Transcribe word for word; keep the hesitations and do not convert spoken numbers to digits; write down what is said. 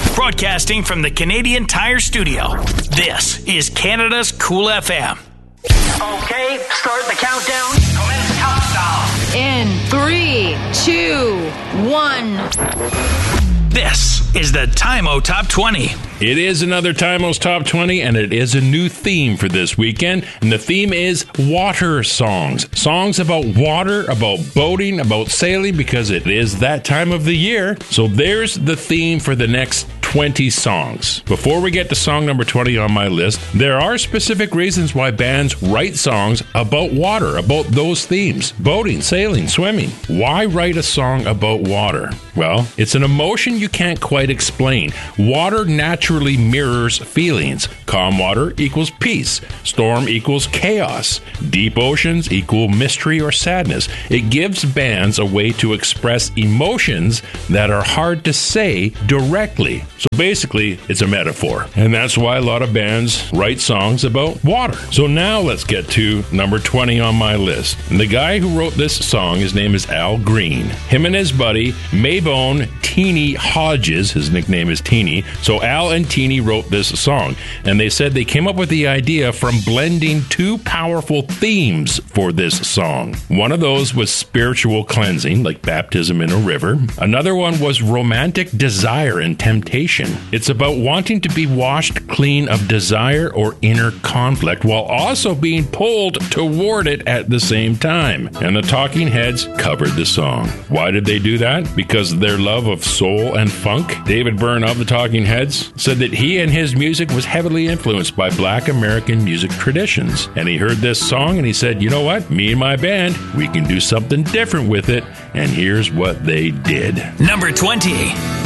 Broadcasting from the Canadian Tire Studio, this is Canada's Cool F M. Okay, start the countdown. Commence countdown. In three, two, one. This is the Time-O Top twenty. It is another Time-O's Top twenty, and it is a new theme for this weekend. And the theme is water songs. Songs about water, about boating, about sailing, because it is that time of the year. So there's the theme for the next twenty songs. Before we get to song number twenty on my list, there are specific reasons why bands write songs about water, about those themes. Boating, sailing, swimming. Why write a song about water? Well, it's an emotion you can't quite explain. Water naturally mirrors feelings. Calm water equals peace. Storm equals chaos. Deep oceans equal mystery or sadness. It gives bands a way to express emotions that are hard to say directly. So basically, it's a metaphor. And that's why a lot of bands write songs about water. So now let's get to number twenty on my list. And the guy who wrote this song, his name is Al Green. Him and his buddy, Maybone Teeny Hodges, his nickname is Teeny. So Al and Teeny wrote this song. And they said they came up with the idea from blending two powerful themes for this song. One of those was spiritual cleansing, like baptism in a river. Another one was romantic desire and temptation. It's about wanting to be washed clean of desire or inner conflict while also being pulled toward it at the same time. And the Talking Heads covered the song. Why did they do that? Because of their love of soul and funk. David Byrne of the Talking Heads said that he and his music was heavily influenced by Black American music traditions. And he heard this song and he said, you know what? Me and my band, we can do something different with it. And here's what they did. Number twenty.